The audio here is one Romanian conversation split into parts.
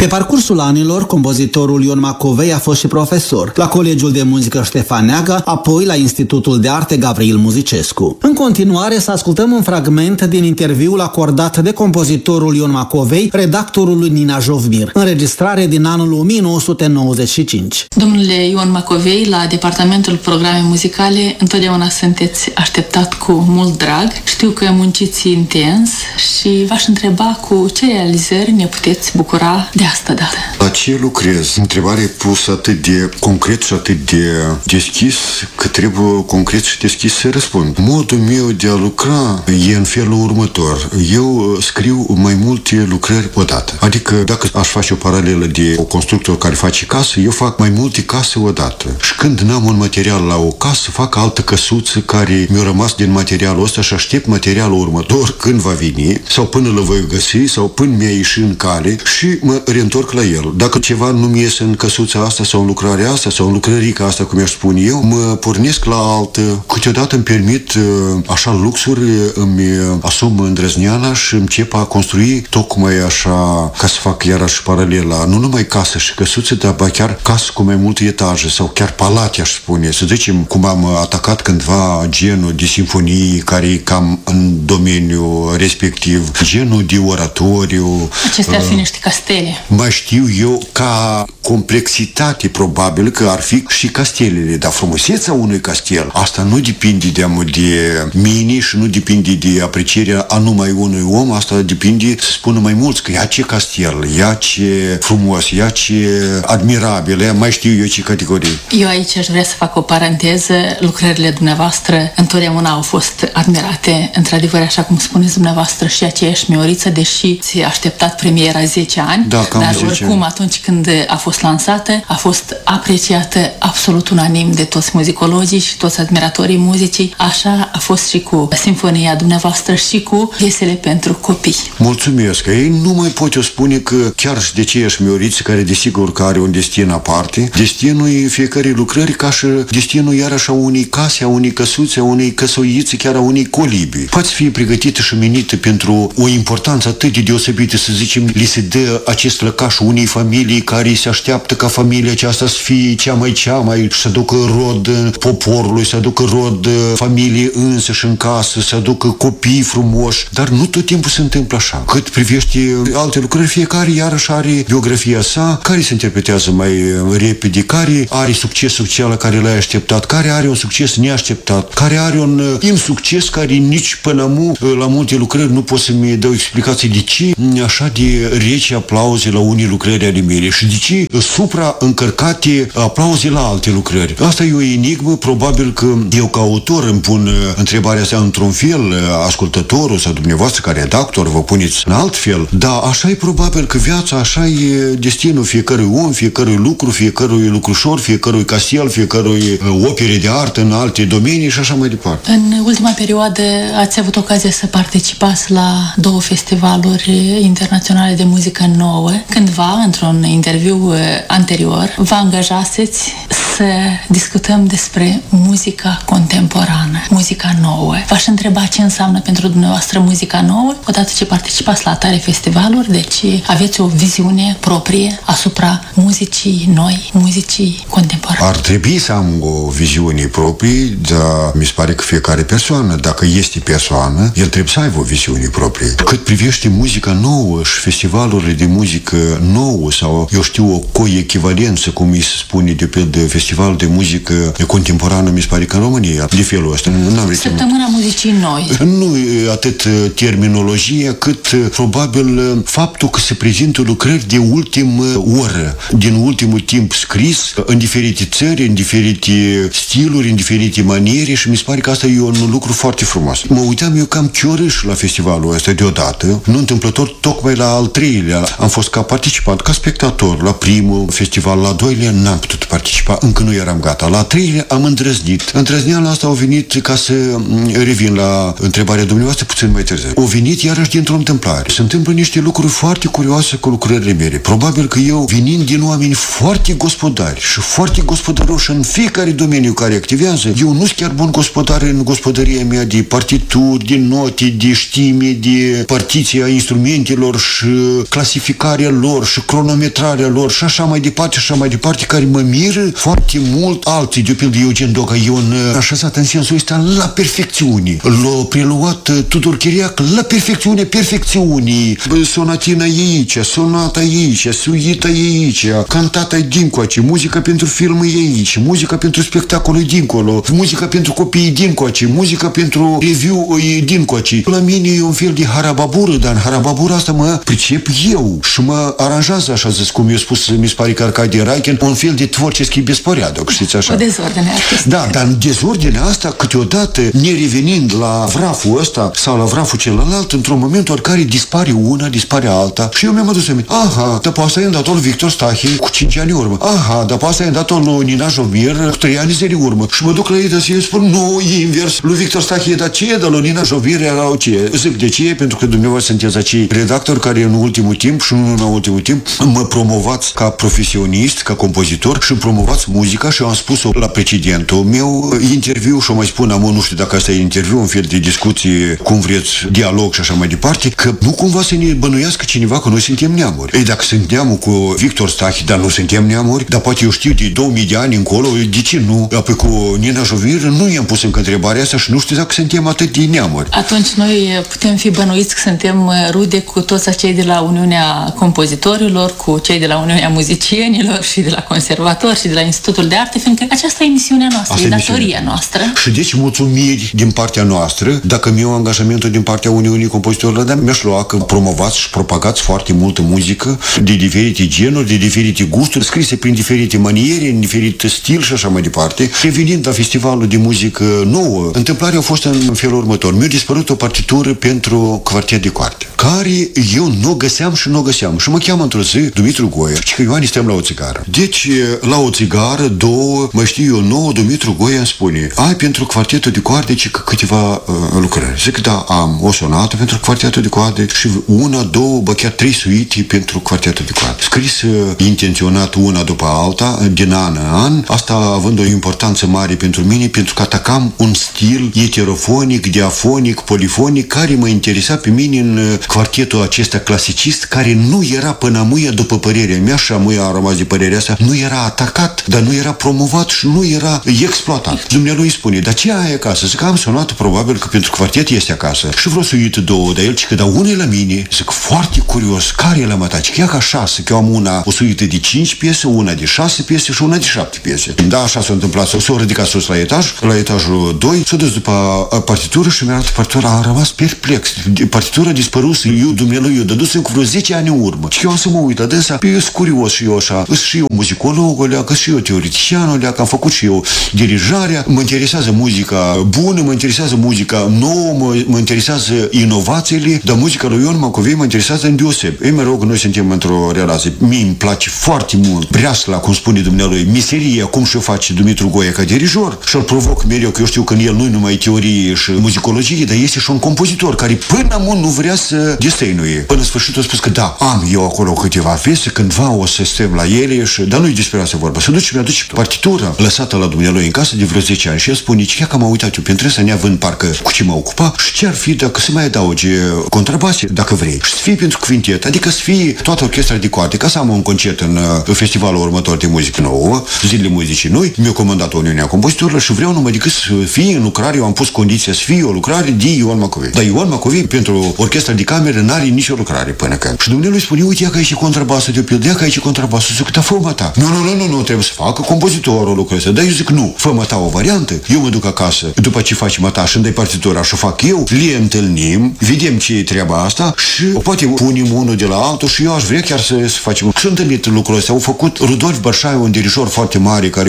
Pe parcursul anilor, compozitorul Ion Macovei a fost și profesor la Colegiul de Muzică Ștefan Neaga, apoi la Institutul de Arte Gavril Muzicescu. În continuare, să ascultăm un fragment din interviul acordat de compozitorul Ion Macovei, redactorului Nina Jovmir, înregistrare din anul 1995. Domnule Ion Macovei, la Departamentul Programe Muzicale întotdeauna sunteți așteptat cu mult drag. Știu că munciți intens și v-aș întreba cu ce realizări ne puteți bucura de asta dată. La ce lucrez? Întrebare pusă atât de concret și atât de deschis că trebuie concret și deschis să răspund. Modul meu de a lucra e în felul următor. Eu scriu mai multe lucrări odată. Adică dacă aș face o paralelă de o constructor care face casă, eu fac mai multe case odată. Și când n-am un material la o casă, fac altă căsuță care mi-a rămas din materialul ăsta și aștept materialul următor când va veni sau până îl voi găsi sau până mi-a ieșit în cale și mă reîntorc la el. Dacă ceva nu mi iese în căsuța asta sau în lucrarea asta sau în lucrărica asta, cum i-aș spune eu, mă pornesc la altă. Câteodată îmi permit așa luxuri, îmi asum îndrăzneala și încep a construi tocmai așa, ca să fac iarăși paralela, nu numai casă și căsuțe, dar chiar casă cu mai multe etaje sau chiar palate, aș spune. Să zicem, cum am atacat cândva genul de simfonii care e cam în domeniul respectiv, genul de oratoriu. Acestea ar fi niște castele. Mai știu eu ca complexitate, probabil că ar fi și castelele, dar frumusețea unui castel, asta nu depinde de mine și nu depinde de aprecierea a numai unui om, asta depinde, să spună mai mulți, că ia ce castel, ia ce frumos, ia ce admirabil, ia mai știu eu ce categorii. Eu aici aș vrea să fac o paranteză. Lucrările dumneavoastră întotdeauna au fost admirate, într-adevăr, așa cum spuneți dumneavoastră, și aceeași Mioriță, deși ți-a așteptat premiera 10 ani, da, dar oricum atunci când a fost lansată, a fost apreciată absolut unanim de toți muzicologii și toți admiratorii muzicii. Așa a fost și cu simfonia dumneavoastră și cu piesele pentru copii. Mulțumesc! Ei nu mai pot eu spune că chiar și de aceeași Mioriță, care desigur că are un destin aparte, destinul fiecărei lucrări ca și destinul iarăși a unei case, a unei căsuțe, a unei căsoițe, chiar a unei colibi. Poate fi pregătită și menită pentru o importanță atât de deosebită, să zicem, li se dă acest lăcaș unei familii care se așteaptă ca familia aceasta să fie cea mai, să aducă rod poporului, să aducă rod familie însăși în casă, să aducă copii frumoși, dar nu tot timpul se întâmplă așa. Cât privește alte lucrări, fiecare iarăși are biografia sa, care se interpretează mai repede, care are succesul cel care l-ai așteptat, care are un succes neașteptat, care are un insucces care nici până la multe lucrări nu pot să-mi dau explicații de ce așa de rece aplauze la unii lucrări ale mele și de ce supraîncărcate aplauze la alte lucrări. Asta e o enigmă, probabil că eu ca autor îmi pun întrebarea asta într-un fel, ascultătorul sau dumneavoastră ca redactor vă puneți în alt fel, dar așa e probabil că viața, așa e destinul fiecărui om, fiecărui lucru, fiecărui lucrușor, fiecărui castel, fiecărui opere de artă în alte domenii și așa mai departe. În ultima perioadă ați avut ocazia să participați la 2 festivaluri internaționale de muzică nouă. Cândva, într-un interviu anterior, vă angajaseți să discutăm despre muzica contemporană, muzica nouă. V-aș întreba ce înseamnă pentru dumneavoastră muzica nouă, odată ce participați la atare festivaluri, deci aveți o viziune proprie asupra muzicii noi, muzicii contemporane. Ar trebui să am o viziune proprie, dar mi se pare că fiecare persoană, dacă este persoană, el trebuie să aibă o viziune proprie. Cât privește muzica nouă și festivalurile de muzică nouă sau, eu știu, o coechivalență, cum îi se spune de pildă festivalul de muzică contemporană, mi se pare că în România, de felul ăsta. Săptămâna muzicii noi. Nu atât terminologia, cât probabil faptul că se prezintă lucrări de ultimă oră, din ultimul timp scris, în diferite țări, în diferite stiluri, în diferite maniere și mi se pare că asta e un lucru foarte frumos. Mă uitam eu cam chiorâș la festivalul ăsta deodată, nu întâmplător, tocmai la al 3-lea. Am fost ca participant, ca spectator la primul festival, la 2-lea n-am putut participa încă nu eram gata. La 3 am îndrăznit. Îndrăzneala asta a venit, ca să revin la întrebarea dumneavoastră puțin mai târziu. O venit iarăși dintr-o întâmplare. Se întâmplă niște lucruri foarte curioase cu lucrările mele. Probabil că eu, venind din oameni foarte gospodari și foarte gospodăroși în fiecare domeniu care activează, eu nu sunt chiar bun gospodar în gospodăria mea de partituri, de note, de știme, de partiția instrumentelor și clasificarea lor și cronometrarea lor și așa mai departe, care mă miră foarte mult. Alții, de pildă Eugen Doga, Ion așezat în sensul ăsta la perfecțiune. L-a preluat Tudor Chiriac la perfecțiunii. Sonatina e aici, sonata e aici, suita e aici, cantata e dincoace, muzica pentru film e aici, muzica pentru spectacol e dincolo, muzica pentru copii e dincoace, muzica pentru review e dincoace. La mine e un fel de harababură, dar în harababura asta mă pricep eu și mă aranjează, așa zis, cum eu spus, mi se pare că Arcadie Raichen, un fel de tvorceski besporiadoc, știți așa? O dezordine artistică. Da, dar în dezordinea asta, câteodată, ne revenind la vraful ăsta sau la vraful celălalt, într-un moment oricare dispare una, dispare alta și eu mi-am adus aminte. Aha, dar pe asta i-am dat-o lui Victor Stahi cu 5 ani urmă. Aha, dar pe asta i-am dat-o lui Nina Jovir cu 3 ani zile urmă. Și mă duc la ei și eu spun, nu, e invers. Lui Victor Stahi e dat ce, dar lui Nina Jovir erau ce. Zic de ce? Pentru că dumneavoastră sunteți acei redactori care în ultimul timp și nu în ultimul timp mă promovați ca profesionist, ca compozitor și promovați muzica și eu am spus-o la precedentul meu interviu și o mai spun, nu știu dacă asta e interviu, un fel de discuție, cum vreți, dialog și așa mai departe, că nu cumva să ne bănuiască cineva că noi suntem neamuri. Ei, dacă sunt neamul cu Victor Stahi, dar nu suntem neamuri, dar poate eu știu de 2000 de ani încolo, de ce nu? Apoi cu Nina Jovir nu i-am pus încă întrebarea asta și nu știu dacă suntem atât de neamuri. Atunci noi putem fi bănuiți că suntem rude cu toți acei de la Uniunea Compozitorilor, cu cei de la Uniunea Muzicienilor și de la Conservatori și de la Institutul de Arte, fiindcă aceasta e misiunea noastră, e datoria noastră. Și deci mulțumiri din partea noastră, dacă mi iau angajamentul din partea Uniunii Compozitorilor, dar mi-aș lua că promovați și propagați foarte multă muzică de diferite genuri, de diferite gusturi, scrise prin diferite maniere, în diferit stil și așa mai departe. Revenind la festivalul de muzică nouă, întâmplarea a fost în felul următor. Mi-a dispărut o partitură pentru quartet de coarde, care eu nu găseam. Și mă cheamă într-o zi Dumitru Goia, și că Ioane stăm la o țigară. Deci, la o țigară, două, mai știu eu, nouă, Dumitru Goia îmi spune, ai pentru quartetul de coarde câteva lucrări. Zic, da, am o sonată pentru quartetul de coarde și una, două, bă, chiar 3 suite pentru quartetul de coarde. Scris intenționat una după alta, din an în an, asta având o importanță mare pentru mine, pentru că atacam un stil heterofonic, diafonic, polifonic, care mă interesa pe mine în quartetul acesta clasicist, care nu era până amuia, după părerea mea, și amuia a rămas de părerea asta, nu era atacat, dar nu era promovat și nu era exploatat. Dumnealui îi spune, dar ce ai acasă? Zic, am sonat probabil că pentru quartet este acasă. Și vreo suită două de el, ci că da, una e la mine. Zic, foarte curios, care e la mata? Că ea ca 6, că eu am una, o suită de 5 piese, una de 6 piese și una de 7 piese. Da, așa s-a întâmplat. S-a ridicat sus la etaj, la etajul 2, s-a dus după partitură și mi-a arătat partitura, am rămas perplex. Partitura a dispărut, dumnealui eu dăduse cu vreo 10 ani în urmă. Și eu am să mă uit la dânsa, eu sunt curios și eu așa, sunt și eu muzicologul, leacă, și eu teoreticianul, leacă, am făcut și eu dirijarea, mă interesează muzica bună, mă interesează muzica nouă, mă interesează inovațiile, dar muzica lui Ion Macovei mă interesează în deoseb. Ei, mă rog, noi suntem într-o relație. Mie îmi place foarte mult breasla, cum spune dumnealui, miseria, cum și-o face Dumitru Goia ca dirijor și îl provoc mereu, că eu știu că în el nu numai teorie și muzicologie, dar este și un compozitor care până amul nu vrea să destăinuie. Până în sfârșit a spus că da, am eu acolo câteva piese, cândva o să stăm la ele și, dar nu-i despre asta vorba. Să duci și mi-aduce partitura lăsată la dumnealui în casă de vreo 10 ani și el spune, că am uitat eu pentru asta, neavând parcă cu ce mă ocupa și ce ar fi dacă se mai adauge contrabase, dacă vrei, și să fie pentru quintet, adică să fie toată orchestra de coarde, ca să am un concert în festivalul următor de muzică nouă, Zilele Muzicii Noi, mi-a comandat Uniunea Compozitorilor și vreau numai decât să fie în lucrare, eu am pus condiția să fie o lucrare de Ion Macovei. Dar Ion Macovei pentru orchestra de cameră n-are nicio lucrare până când. Și Dumnezeu îi spune, uite, ia că aici e contrabasul de o pildă, ia că aici e contrabasul, zic, da, fă-mă ta. Nu, trebuie să facă compozitorul lucrul ăsta. Dar eu zic, nu, fă-mă ta o variantă, eu mă duc acasă, după ce faci mata și îmi dai partitura și o fac eu, le întâlnim, vedem ce e treaba asta și poate punem unul de la altul și eu aș vrea chiar să facem. Și întâlnit lucrul ăsta, au făcut Rudolf Bărșai, un dirijor foarte mare, care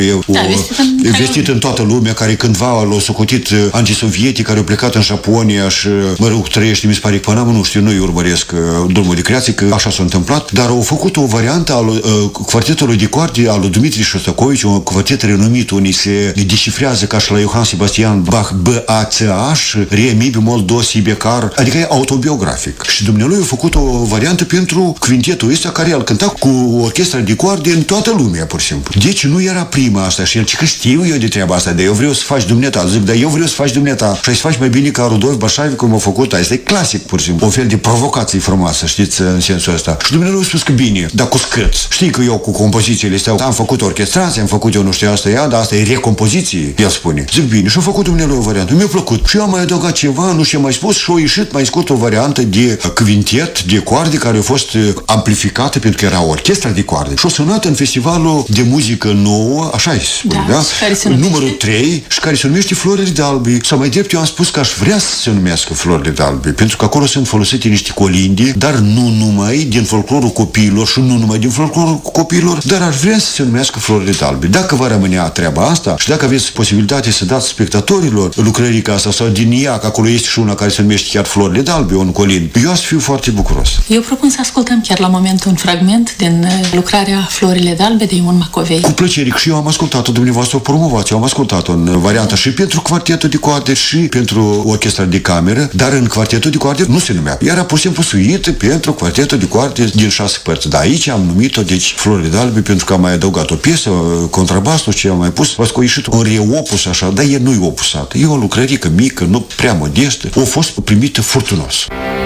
e vestit în toată lumea, care cândva l-a socotit antisovietic, care a plecat în Japonia și, mă rog, trăiește, mi se pare că până nu știu, nu-i urmăresc drumul de creație, că așa s-a întâmplat, dar au făcut o variantă al quartetului de coarde al lui Dumitru Șostakovici, un quartet renumit, unii se descifrează ca și la Johann Sebastian Bach, B-A-C-H, re, mi, bemol, do, si, becar, adică e autobiografic. Și dumnealui a făcut o variantă pentru quintetul ăsta care el cânta cu orchestra de coarde în toată lumea, pur și simplu. Deci nu era prima asta și el zice că știu eu de treaba asta, dar eu vreau să faci dumneata. Zic, dar eu vreau să faci dumneata și ai să faci mai bine ca Rudolf Bașavi cum a făcut. Asta e clasic, pur și simplu. O fel de provocație frumoasă, știți, în sensul ăsta. Și dumnealui a spus că bine, dar cu scârț. Știi că eu cu compozițiile astea am făcut orchestrație, am făcut eu nu știu asta, dar asta e recompoziție, el spune. Zic, bine, și a făcut dumnealui o variantă. Mi-a plăcut. Și eu am mai adăugat ceva, nu știu ce mai spus, și a ieșit mai scurt o variantă de quintet de coarde care a fost amplificată pentru că era orchestra de coarde. Și a sunat în festivalul de muzică nouă, așa îi spune, da? Numărul 3 și care se numește Florile de Albi. Sau mai drept, eu am spus că aș vrea să se numească Florile de Albi, pentru că acolo sunt folosite niște colinde, dar nu numai din folclorul copiilor și nu numai din folclorul copiilor, dar aș vrea să se numească Florile de Albi. Dacă va rămânea treaba asta și dacă aveți posibilitate să dați spectatorilor lucrării ca asta sau din ea, că acolo este și una care se numește chiar Florile de Albi, un colind, eu aș fi foarte bucuros. Eu propun să ascultăm chiar la momentul un fragment din lucrarea Florile de Albe de Ion Macovei. Cu plăcere, și eu am ascultat-o, dumneavoastră o promovați, eu am ascultat-o în varianta și pentru quartetul de coarde și pentru orchestra de cameră, dar în quartetul de coarde nu se numea. Era pur și simplu suită pentru quartetul de coarde din 6 părți. Dar aici am numit-o, deci, Florile de Albe, pentru că am mai adăugat o piesă, contrabasul ce am mai pus, văd că a ieșit un reopus așa, dar el nu-i opusat. E o lucrărică mică, nu prea modestă, a fost primită furtunos.